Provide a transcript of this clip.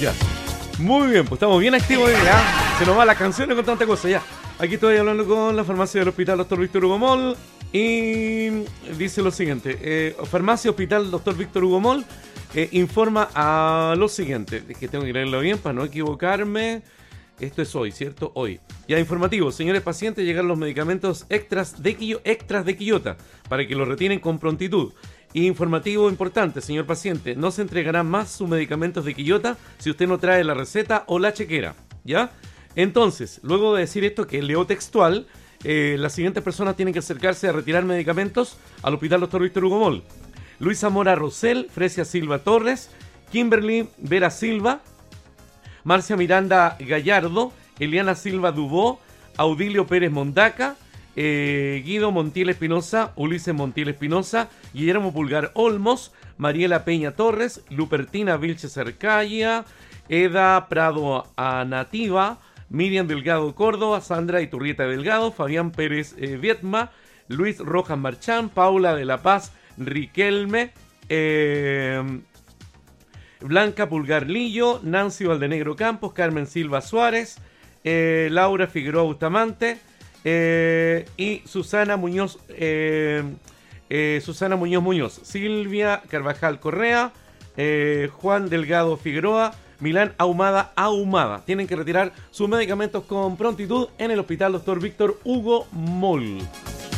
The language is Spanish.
Ya. Muy bien, pues estamos bien activos hoy, ¿ya? Se nos va la canción con tanta cosa, ya. Aquí estoy hablando con la farmacia del Hospital Dr. Víctor Hugo Moll y dice lo siguiente. Farmacia Hospital Dr. Víctor Hugo Moll informa a lo siguiente. Es que tengo que leerlo bien para no equivocarme. Esto es hoy, ¿cierto? Hoy. Ya informativo, señores pacientes, llegan los medicamentos extras de Quillota para que los retienen con prontitud. Informativo importante, señor paciente, no se entregarán más sus medicamentos de Quillota si usted no trae la receta o la chequera, ¿ya? Entonces, luego de decir esto, que leo textual, las siguientes personas tienen que acercarse a retirar medicamentos al Hospital Dr. Víctor Hugo Moll. Luisa Mora Rosell, Fresia Silva Torres, Kimberly Vera Silva, Marcia Miranda Gallardo, Eliana Silva Dubó, Audilio Pérez Mondaca, Guido Montiel Espinosa, Ulises Montiel Espinosa, Guillermo Pulgar Olmos, Mariela Peña Torres, Lupertina Vilches Arcaya, Eda Prado Nativa, Miriam Delgado Córdoba, Sandra Iturrieta Delgado, Fabián Pérez Vietma, Luis Rojas Marchán, Paula de la Paz Riquelme, Blanca Pulgar Lillo, Nancy Valdenegro Campos, Carmen Silva Suárez, Laura Figueroa Bustamante, y Susana Muñoz Muñoz, Silvia Carvajal Correa, Juan Delgado Figueroa, Milán Ahumada. Tienen que retirar sus medicamentos con prontitud en el Hospital Dr. Víctor Hugo Moll.